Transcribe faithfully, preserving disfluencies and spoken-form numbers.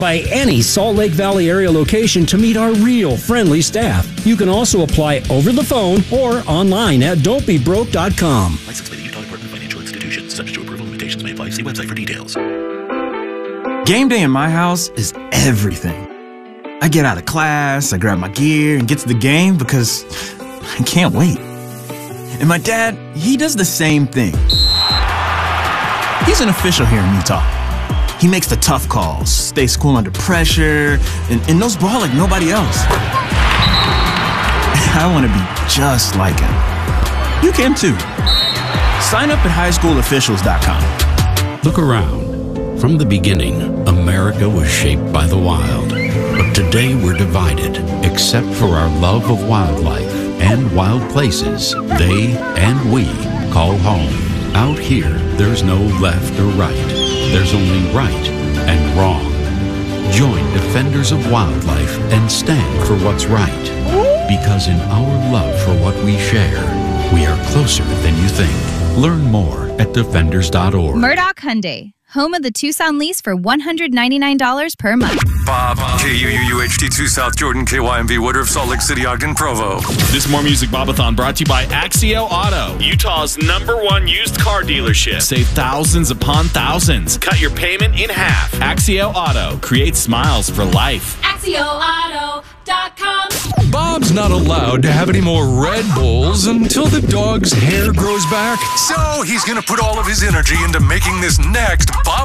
by any Salt Lake Valley area location to meet our real friendly staff. You can also apply over the phone or online at don't be broke dot com. Licensed by the Utah Department of Financial Institutions. Subject to approval, limitations may apply. See website for details. Game day in my house is everything. I get out of class, I grab my gear, and get to the game because I can't wait. And my dad, he does the same thing. He's an official here in Utah. He makes the tough calls, stays cool under pressure, and, and knows ball like nobody else. I want to be just like him. You can too. Sign up at high school officials dot com. Look around. From the beginning, America was shaped by the wild. But today we're divided, except for our love of wildlife and wild places they and we call home. Out here, there's no left or right. There's only right and wrong. Join Defenders of Wildlife and stand for what's right. Because in our love for what we share, we are closer than you think. Learn more at defenders dot org. Murdoch Hyundai, home of the Tucson lease for one hundred ninety-nine dollars per month. Bob, K U U U H D two South Jordan, K Y M V Woodruff, Salt Lake City, Ogden, Provo. This More Music Bobathon brought to you by Axio Auto, Utah's number one used car dealership. Save thousands upon thousands. Cut your payment in half. Axio Auto, create smiles for life. Axio Auto dot com. Bob's not allowed to have any more Red Bulls until the dog's hair grows back. So he's going to put all of his energy into making this next Bob